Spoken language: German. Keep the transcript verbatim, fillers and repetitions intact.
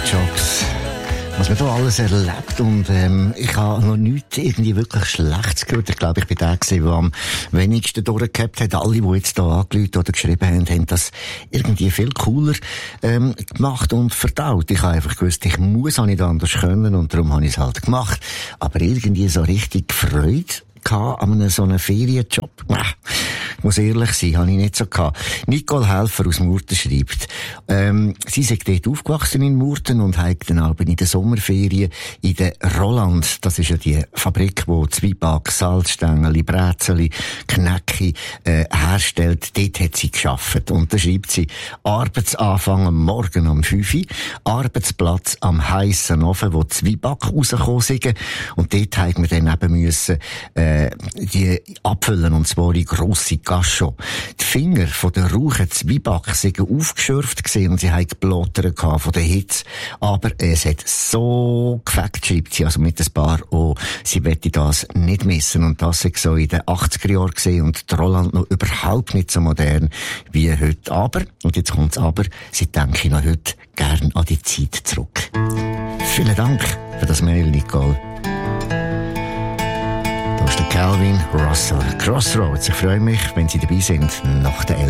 Ferienjobs. Was man da alles erlebt und ähm, ich habe noch nichts irgendwie wirklich Schlechtes gehört. Ich glaube, ich bin der gewesen, der am wenigsten durchgehabt hat. Alle, die jetzt da angerufen oder geschrieben haben, haben das irgendwie viel cooler ähm, gemacht und verdaut. Ich habe einfach gewusst, ich muss auch nicht anders können und darum habe ich es halt gemacht. Aber irgendwie so richtig Freude an einem so einem Ferienjob. Ich muss ehrlich sein, habe ich nicht so gehabt. Nicole Helfer aus Murten schreibt, ähm, sie sei dort aufgewachsen in Murten und hat dann aber in den Sommerferien in der Roland, das ist ja die Fabrik, wo Zwieback, Salzstängeli, Brezeli, Knäcki äh, herstellt, dort hat sie gearbeitet. Und da schreibt sie, Arbeitsanfang am Morgen um fünf Uhr, Arbeitsplatz am heissen Ofen, wo Zwieback rausgekommen sind. Und dort haben wir dann eben müssen, äh, die abfüllen, und zwar in grosse Gascho. Die Finger von der rauchen Zwieback sind aufgeschürft gewesen und sie haben geblottert von der Hitze. Aber es hat so gefällt, schreibt sie, also mit ein paar, oh, sie wette das nicht missen. Und das war so in den achtziger Jahren gewesen und die Roland noch überhaupt nicht so modern wie heute. Aber, und jetzt kommt's aber, sie denke noch heute gern an die Zeit zurück. Vielen Dank für das Mail, Nicole. Da ist der Calvin Russell. Crossroads. Ich freue mich, wenn Sie dabei sind, nach der